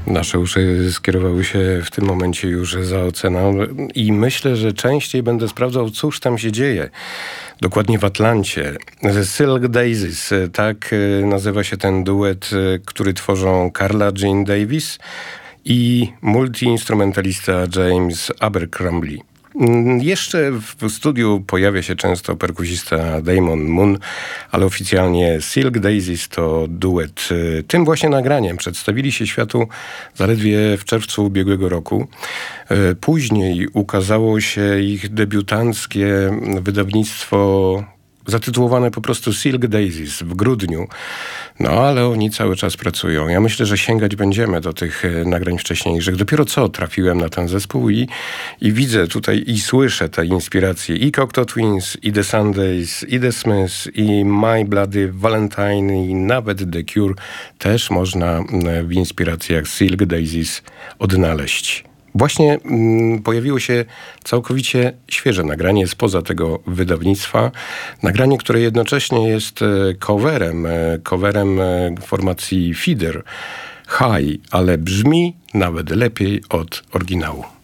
Nasze uszy skierowały się w tym momencie już za oceanem i myślę, że częściej będę sprawdzał, cóż tam się dzieje. Dokładnie w Atlancie. The Silk Daisies, tak nazywa się ten duet, który tworzą Carla Jean Davis i multiinstrumentalista James Abercrombie. Jeszcze w studiu pojawia się często perkusista Damon Moon, ale oficjalnie Silk Daisies to duet. Tym właśnie nagraniem przedstawili się światu zaledwie w czerwcu ubiegłego roku. Później ukazało się ich debiutanckie wydawnictwo zatytułowane po prostu Silk Daisies w grudniu. No ale oni cały czas pracują. Ja myślę, że sięgać będziemy do tych nagrań wcześniejszych. Dopiero co trafiłem na ten zespół i widzę tutaj i słyszę te inspiracje i Cocteau Twins, i The Sundays, i The Smiths, i My Bloody Valentine, i nawet The Cure też można w inspiracjach Silk Daisies odnaleźć. Właśnie pojawiło się całkowicie świeże nagranie spoza tego wydawnictwa. Nagranie, które jednocześnie jest coverem formacji Feeder High, ale brzmi nawet lepiej od oryginału.